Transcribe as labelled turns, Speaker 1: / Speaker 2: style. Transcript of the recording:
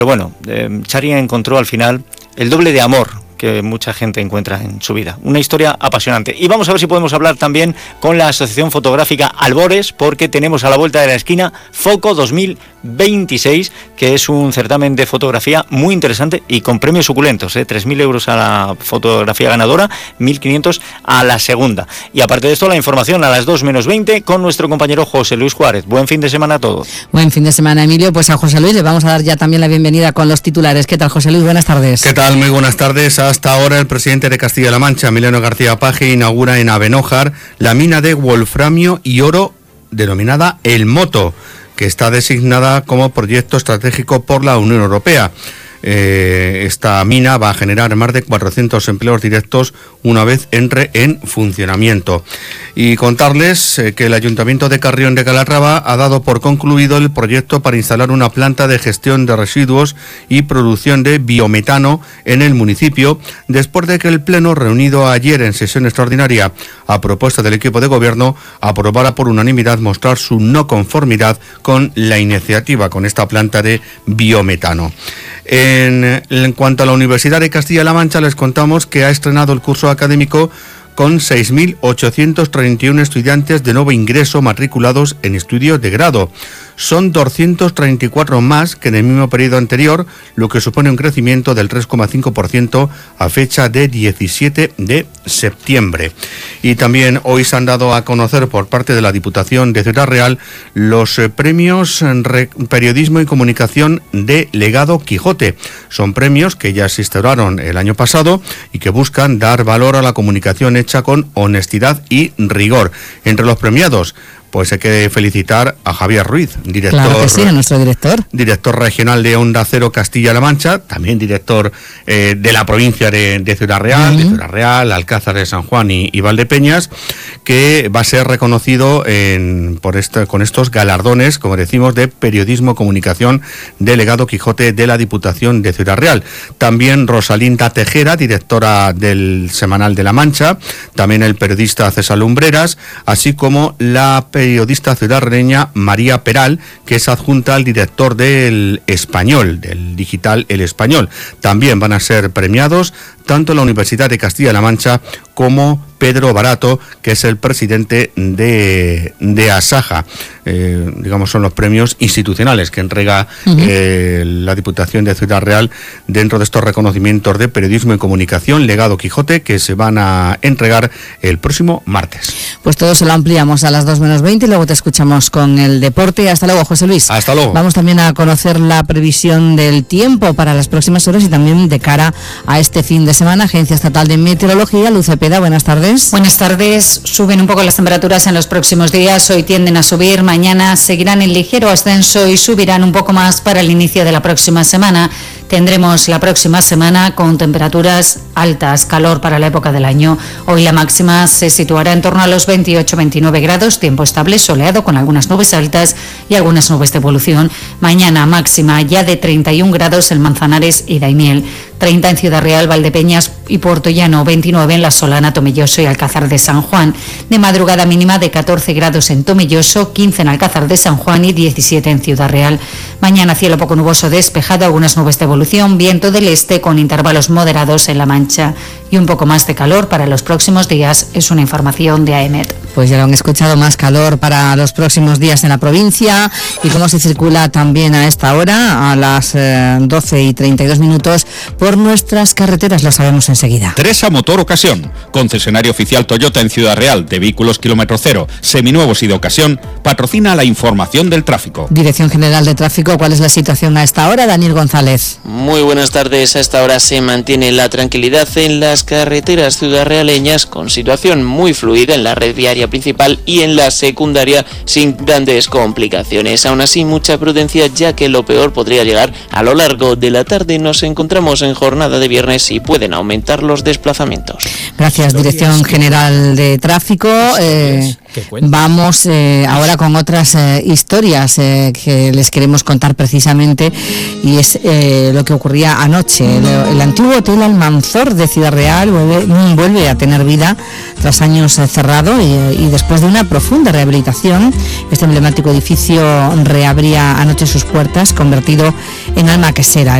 Speaker 1: bueno, Chari encontró al final el doble de amor que mucha gente encuentra en su vida. Una historia apasionante. Y vamos a ver si podemos hablar también con la Asociación Fotográfica Albores, porque tenemos a la vuelta de la esquina Foco 2026, que es un certamen de fotografía muy interesante y con premios suculentos, 3.000 euros a la fotografía ganadora, 1.500 a la segunda. Y aparte de esto, la información a las 2 menos 20 con nuestro compañero José Luis Juárez. Buen fin de semana a todos.
Speaker 2: Buen fin de semana, Emilio. Pues a José Luis le vamos a dar ya también la bienvenida con los titulares. ¿Qué tal, José Luis? Buenas tardes.
Speaker 3: ¿Qué tal? Muy buenas tardes. Hasta ahora el presidente de Castilla-La Mancha, Emiliano García Paje, inaugura en Abenójar la mina de wolframio y oro denominada El Moto, que está designada como proyecto estratégico por la Unión Europea. Esta mina va a generar más de 400 empleos directos una vez entre en funcionamiento. Y contarles que el Ayuntamiento de Carrión de Calatrava ha dado por concluido el proyecto para instalar una planta de gestión de residuos y producción de biometano en el municipio, después de que el Pleno, reunido ayer en sesión extraordinaria a propuesta del equipo de gobierno, aprobara por unanimidad mostrar su no conformidad con la iniciativa, con esta planta de biometano. En cuanto a la Universidad de Castilla-La Mancha, les contamos que ha estrenado el curso académico con 6.831 estudiantes de nuevo ingreso matriculados en estudios de grado. Son 234 más que en el mismo periodo anterior, lo que supone un crecimiento del 3,5% a fecha de 17 de septiembre. Y también hoy se han dado a conocer por parte de la Diputación de Ciudad Real los premios Periodismo y Comunicación de Legado Quijote. Son premios que ya se instauraron el año pasado y que buscan dar valor a la comunicación hecha con honestidad y rigor. Entre los premiados, pues hay que felicitar a Javier Ruiz, director,
Speaker 2: claro que sí, a nuestro
Speaker 3: director regional de Onda Cero Castilla-La Mancha, también director de la provincia de Ciudad Real, de Ciudad Real, Alcázar de San Juan y Valdepeñas, que va a ser reconocido con estos galardones, como decimos, de Periodismo Comunicación Delegado Quijote de la Diputación de Ciudad Real. También Rosalinda Tejera, directora del Semanal de La Mancha, también el periodista César Lumbreras, así como la periodista ciudadraleña María Peral, que es adjunta al director del Español, del digital El Español. También van a ser premiados tanto la Universidad de Castilla-La Mancha como Pedro Barato, que es el presidente de Asaja. Digamos, son los premios institucionales que entrega la Diputación de Ciudad Real dentro de estos reconocimientos de Periodismo y Comunicación Legado Quijote, que se van a entregar el próximo martes.
Speaker 2: Pues todo se lo ampliamos a las 2 menos 20 y luego te escuchamos con el deporte. Hasta luego, José Luis.
Speaker 3: Hasta luego.
Speaker 2: Vamos también a conocer la previsión del tiempo para las próximas horas y también de cara a este fin de semana. Agencia Estatal de Meteorología, Luz Cepeda, buenas tardes.
Speaker 4: Buenas tardes. Suben un poco las temperaturas en los próximos días. Hoy tienden a subir, mañana seguirán en ligero ascenso y subirán un poco más para el inicio de la próxima semana. Tendremos la próxima semana con temperaturas altas, calor para la época del año. Hoy la máxima se situará en torno a los 28-29 grados, tiempo estable, soleado con algunas nubes altas y algunas nubes de evolución. Mañana máxima ya de 31 grados en Manzanares y Daimiel, 30 en Ciudad Real, Valdepeñas y Puerto Llano, 29 en La Solana, Tomelloso y Alcázar de San Juan. De madrugada mínima de 14 grados en Tomelloso, 15 en Alcázar de San Juan y 17 en Ciudad Real. Mañana cielo poco nuboso despejado, algunas nubes de evolución, viento del este con intervalos moderados en La Mancha y un poco más de calor para los próximos días, es una información de AEMET.
Speaker 2: Pues ya lo han escuchado, más calor para los próximos días en la provincia. Y cómo se circula también a esta hora, a las 12:32 por nuestras carreteras, lo sabemos enseguida.
Speaker 5: Teresa Motor Ocasión, concesionario oficial Toyota en Ciudad Real, de vehículos kilómetro cero, seminuevos y de ocasión, patrocina la información del tráfico.
Speaker 2: Dirección General de Tráfico, ¿cuál es la situación a esta hora? Daniel González.
Speaker 6: Muy buenas tardes. A esta hora se mantiene la tranquilidad en las carreteras ciudadraleñas, con situación muy fluida en la red viaria principal y en la secundaria sin grandes complicaciones. Aún así, mucha prudencia, ya que lo peor podría llegar a lo largo de la tarde. Nos encontramos en jornada de viernes y pueden aumentar los desplazamientos.
Speaker 2: Gracias, Dirección General de Tráfico. Vamos ahora con otras historias que les queremos contar precisamente, y es lo que ocurría anoche. El antiguo Hotel Almanzor de Ciudad Real vuelve a tener vida tras años cerrado y después de una profunda rehabilitación. Este emblemático edificio reabría anoche sus puertas, convertido en alma quesera.